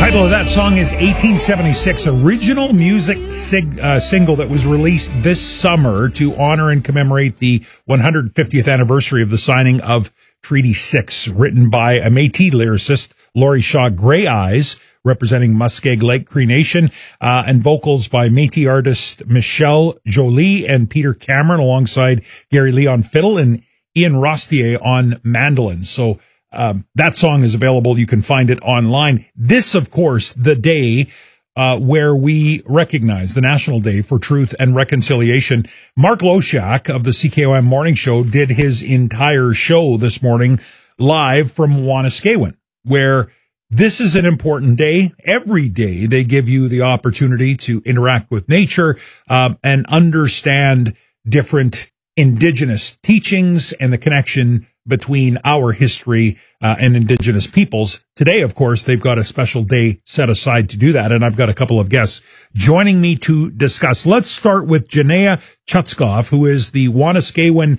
Title of that song is 1876, original music single that was released this summer to honor and commemorate the 150th anniversary of the signing of Treaty 6, written by a Métis lyricist, Laurie Shaw Grey Eyes, representing Muskeg Lake Cree Nation, and vocals by Métis artist Michelle Jolie and Peter Cameron, alongside Gary Lee on fiddle and Ian Rostier on mandolin. So that song is available. You can find it online. This, of course, the day where we recognize the National Day for Truth and Reconciliation. Mark Loshak of the CKOM Morning Show did his entire show this morning live from Wanuskewin, where this is an important day. Every day they give you the opportunity to interact with nature and understand different Indigenous teachings and the connection between our history and Indigenous peoples. Today, of course, they've got a special day set aside to do that, and I've got a couple of guests joining me to discuss. Let's start with Janea Chutzkoff, who is the Wanuskewin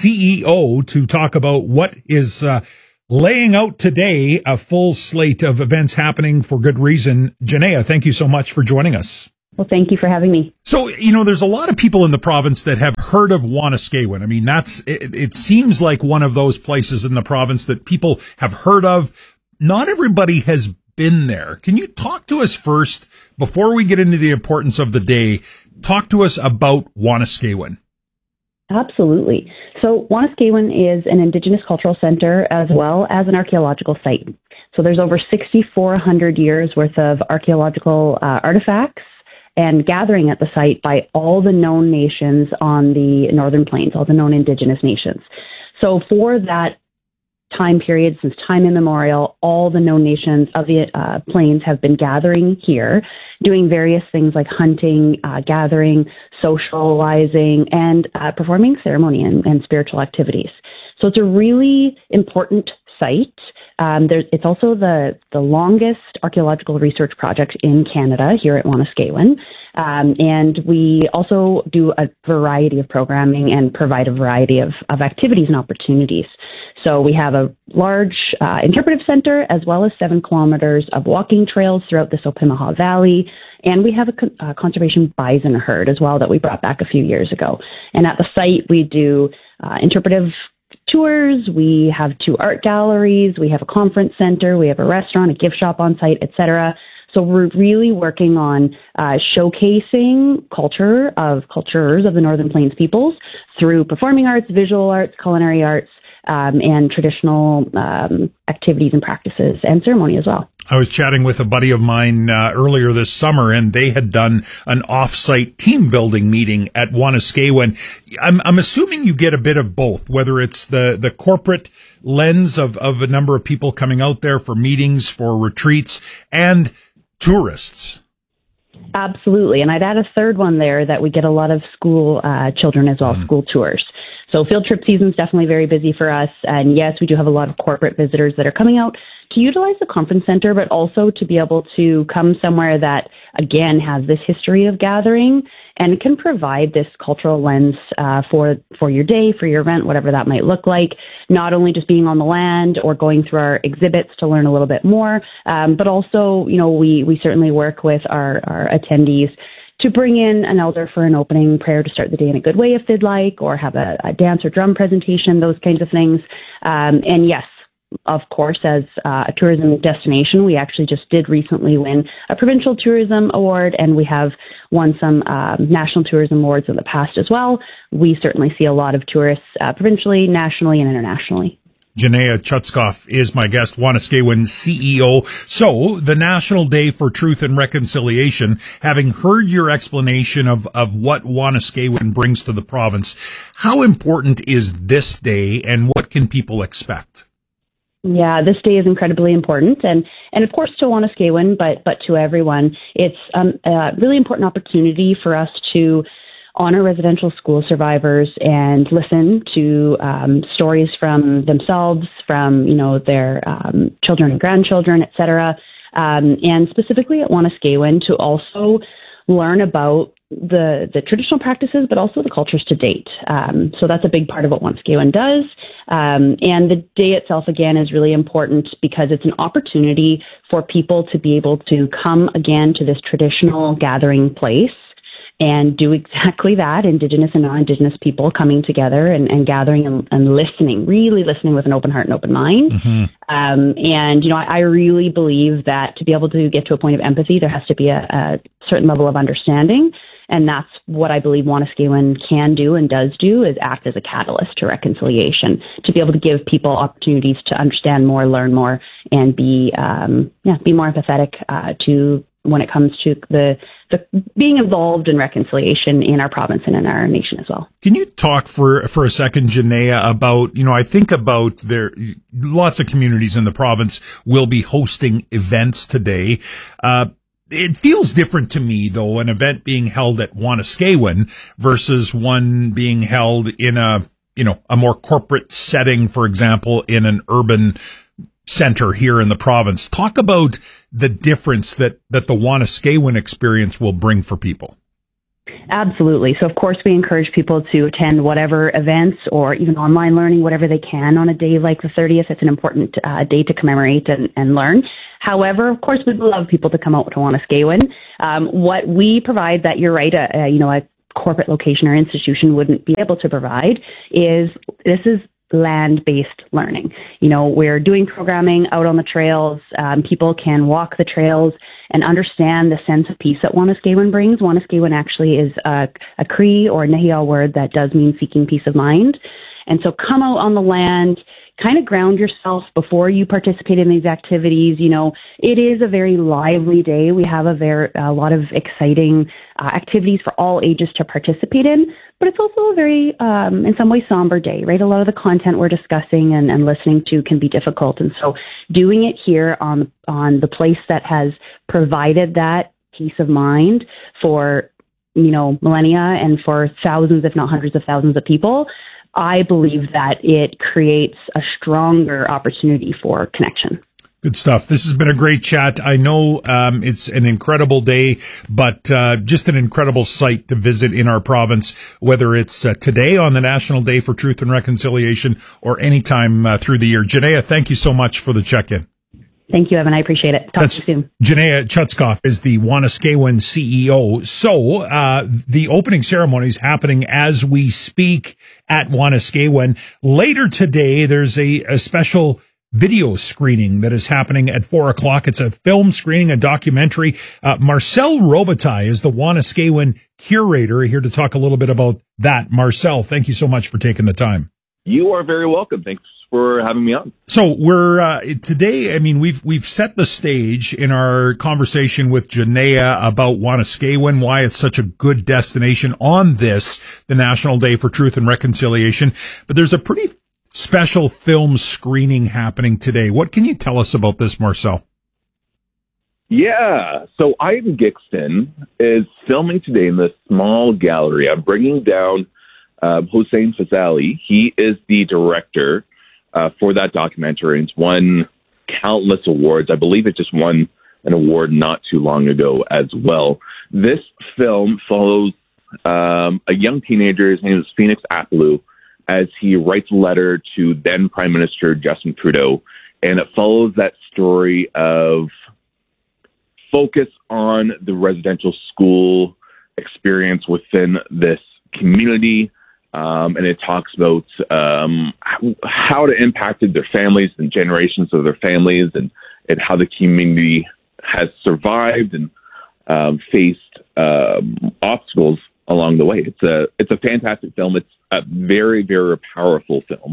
CEO, to talk about what is laying out today, a full slate of events happening for good reason. Janea, thank you so much for joining us. Well, thank you for having me. So, you know, there's a lot of people in the province that have heard of Wanuskewin. I mean, it seems like one of those places in the province that people have heard of. Not everybody has been there. Can you talk to us first, before we get into the importance of the day, talk to us about Wanuskewin? Absolutely. So Wanuskewin is an Indigenous cultural center as well as an archaeological site. So there's over 6,400 years worth of archaeological artifacts and gathering at the site by all the known nations on the Northern Plains, all the known Indigenous nations. So for that time period, since time immemorial, all the known nations of the plains have been gathering here, doing various things like hunting, gathering, socializing, and performing ceremony and spiritual activities. So it's a really important site. It's also the longest archaeological research project in Canada here at Wanuskewin. And we also do a variety of programming and provide a variety of activities and opportunities. So we have a large interpretive center as well as 7 kilometers of walking trails throughout the Sopimihaw Valley. And we have a conservation bison herd as well that we brought back a few years ago. And at the site, we do interpretive tours, we have 2 art galleries, we have a conference center, we have a restaurant, a gift shop on site, etc. So we're really working on showcasing cultures of the Northern Plains peoples through performing arts, visual arts, culinary arts, and traditional activities and practices and ceremony as well. I was chatting with a buddy of mine earlier this summer, and they had done an off-site team building meeting at Wanuskewin. I'm assuming you get a bit of both, whether it's the corporate lens of a number of people coming out there for meetings, for retreats, and tourists. Absolutely. And I'd add a third one there, that we get a lot of school children as well, school tours. So field trip season is definitely very busy for us. And yes, we do have a lot of corporate visitors that are coming out to utilize the conference center, but also to be able to come somewhere that, again, has this history of gathering and can provide this cultural lens for your day, for your event, whatever that might look like. Not only just being on the land or going through our exhibits to learn a little bit more, but also, you know, we certainly work with our attendees to bring in an elder for an opening prayer to start the day in a good way if they'd like, or have a dance or drum presentation, those kinds of things. And yes, of course, as a tourism destination, we actually just did recently win a provincial tourism award, and we have won some national tourism awards in the past as well. We certainly see a lot of tourists provincially, nationally, and internationally. Janea Chutzkoff is my guest, Wanuskewin CEO. So, the National Day for Truth and Reconciliation, having heard your explanation of what Wanuskewin brings to the province, how important is this day, and what can people expect? Yeah, this day is incredibly important, and of course to Wanuskewin, but to everyone. It's a really important opportunity for us to honor residential school survivors and listen to stories from themselves, from their children and grandchildren, etc. And specifically at Wanuskewin, to also learn about the traditional practices, but also the cultures to date. So that's a big part of what Wanuskewin does. And the day itself, again, is really important because it's an opportunity for people to be able to come again to this traditional gathering place and do exactly that, Indigenous and non-Indigenous people coming together and gathering and listening, really listening with an open heart and open mind. Mm-hmm. And, I really believe that to be able to get to a point of empathy, there has to be a certain level of understanding. And that's what I believe Wanuskewin can do and does do, is act as a catalyst to reconciliation, to be able to give people opportunities to understand more, learn more, and be more empathetic to when it comes to the being involved in reconciliation in our province and in our nation as well. Can you talk for a second, Janaea, about, I think about there, lots of communities in the province will be hosting events today. It feels different to me, though, an event being held at Wanuskewin versus one being held in a more corporate setting, for example, in an urban center here in the province. Talk about the difference that the Wanuskewin experience will bring for people. Absolutely. So, of course, we encourage people to attend whatever events or even online learning, whatever they can on a day like the 30th. It's an important day to commemorate and learn. However, of course, we'd love people to come out to Wanuskewin. What we provide that you're right, a corporate location or institution wouldn't be able to provide is land-based learning. We're doing programming out on the trails. People can walk the trails and understand the sense of peace that Wanuskewin brings. Wanuskewin actually is a Cree or Nehiyaw word that does mean seeking peace of mind. And so come out on the land, kind of ground yourself before you participate in these activities. It is a very lively day. We have a lot of exciting activities for all ages to participate in, but it's also a very, in some ways, somber day, right? A lot of the content we're discussing and listening to can be difficult. And so doing it here on the place that has provided that peace of mind for, millennia and for thousands, if not hundreds of thousands of people, I believe that it creates a stronger opportunity for connection. Good stuff. This has been a great chat. I know it's an incredible day, but just an incredible site to visit in our province, whether it's today on the National Day for Truth and Reconciliation or anytime through the year. Janaea, thank you so much for the check-in. Thank you, Evan. I appreciate it. Talk to you soon. Janaea Chutskoff is the Wanuskewin CEO. So the opening ceremony is happening as we speak at Wanuskewin. Later today, there's a special video screening that is happening at 4:00. It's a film screening, a documentary. Marcel Robitaille is the Wanuskewin curator, here to talk a little bit about that. Marcel, thank you so much for taking the time. You are very welcome. Thanks for having me on. So we're today, we've set the stage in our conversation with Janaea about Wanuskewin, why it's such a good destination on the National Day for Truth and Reconciliation. But there's a pretty special film screening happening today. What can you tell us about this, Marcel? Yeah, so Ivan Gixton is filming today in this small gallery. I'm bringing down Hossein Fazali. He is the director for that documentary. It's won countless awards. I believe it just won an award not too long ago as well. This film follows a young teenager. His name is Phoenix Apollo, as he writes a letter to then Prime Minister Justin Trudeau. And it follows that story of focus on the residential school experience within this community. And it talks about how it impacted their families and generations of their families, and how the community has survived and faced obstacles along the way. It's a fantastic film. It's a very, very powerful film,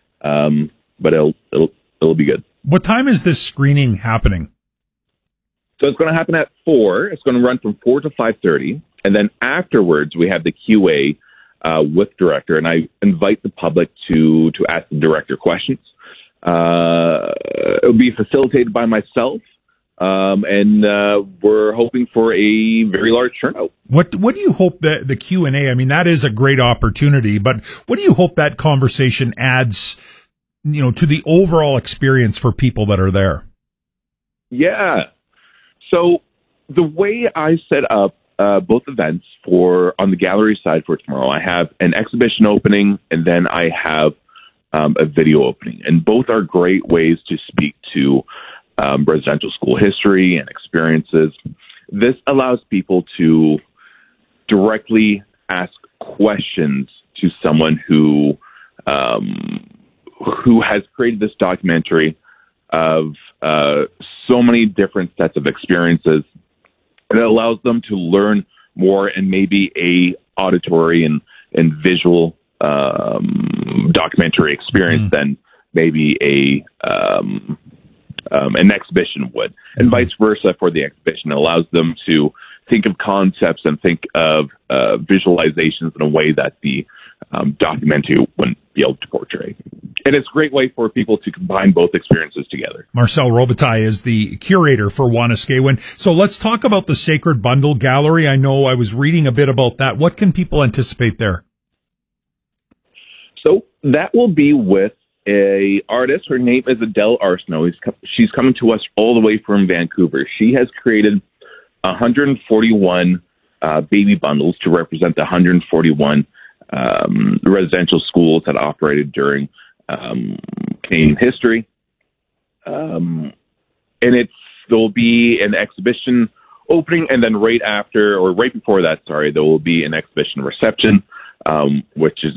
but it'll be good. What time is this screening happening? So it's going to happen at 4. It's going to run from 4 to 5:30, and then afterwards we have the QA with director, and I invite the public to ask the director questions. It'll be facilitated by myself, and we're hoping for a very large turnout. What do you hope that the Q&A, that is a great opportunity, but what do you hope that conversation adds, to the overall experience for people that are there? Yeah. So the way I set up both events on the gallery side for tomorrow. I have an exhibition opening, and then I have a video opening. And both are great ways to speak to residential school history and experiences. This allows people to directly ask questions to someone who has created this documentary of so many different sets of experiences. And it allows them to learn more and maybe a auditory and visual documentary experience than maybe an exhibition would, and vice versa for the exhibition. It allows them to think of concepts and think of visualizations in a way that the documentary wouldn't be able to portray. And it's a great way for people to combine both experiences together. Marcel Robitaille is the curator for Wanuskewin. So let's talk about the Sacred Bundle Gallery. I know I was reading a bit about that. What can people anticipate there? So that will be with a artist. Her name is Adele Arsenault. She's coming to us all the way from Vancouver. She has created 141 baby bundles to represent the 141 residential schools that operated during Canadian history. And there will be an exhibition opening, and then right before that, there will be an exhibition reception, which is